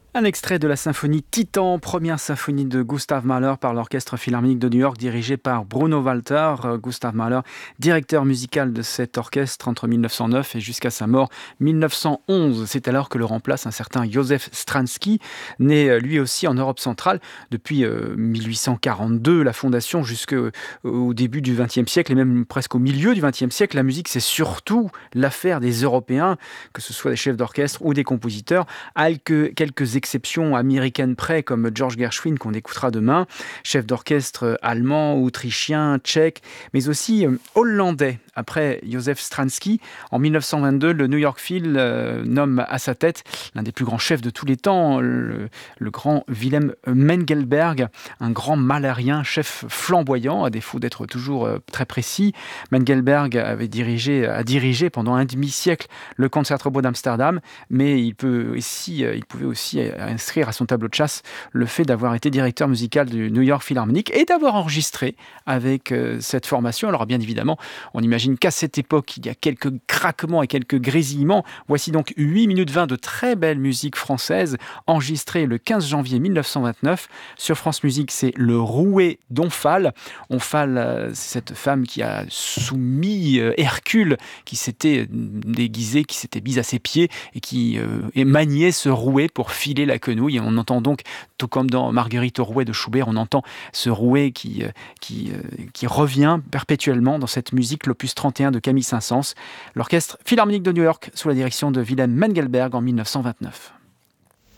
Un extrait de la symphonie Titan, première symphonie de Gustav Mahler par l'Orchestre Philharmonique de New York dirigé par Bruno Walter. Gustav Mahler, directeur musical de cet orchestre entre 1909 et jusqu'à sa mort 1911. C'est alors que le remplace un certain Józef Stransky, né lui aussi en Europe centrale depuis 1842, la fondation jusqu'au début du XXe siècle et même presque au milieu du XXe siècle. La musique, c'est surtout l'affaire des Européens, que ce soit des chefs d'orchestre ou des compositeurs, quelques exceptions américaines près, comme George Gershwin, qu'on écoutera demain, chef d'orchestre allemand, autrichien, tchèque, mais aussi hollandais. Après Józef Stransky, en 1922, le New York Phil nomme à sa tête l'un des plus grands chefs de tous les temps, le grand Wilhelm Mengelberg, un grand mahlérien, chef flamboyant, à défaut d'être toujours très précis. Mengelberg a dirigé pendant un demi-siècle le Concertgebouw d'Amsterdam, mais il pouvait aussi inscrire à son tableau de chasse le fait d'avoir été directeur musical du New York Philharmonic et d'avoir enregistré avec cette formation. Alors bien évidemment, on imagine qu'à cette époque, il y a quelques craquements et quelques grésillements. Voici donc 8 minutes 20 de très belle musique française, enregistrée le 15 janvier 1929. Sur France Musique, c'est le Rouet d'Omphale. Omphale, c'est cette femme qui a soumis Hercule, qui s'était déguisé, qui s'était mise à ses pieds et qui maniait ce rouet pour filer la quenouille. Et on entend donc, tout comme dans Marguerite au rouet de Schubert, on entend ce rouet qui revient perpétuellement dans cette musique, l'opus 31 de Camille Saint-Saëns, l'Orchestre Philharmonique de New York sous la direction de Wilhelm Mengelberg en 1929.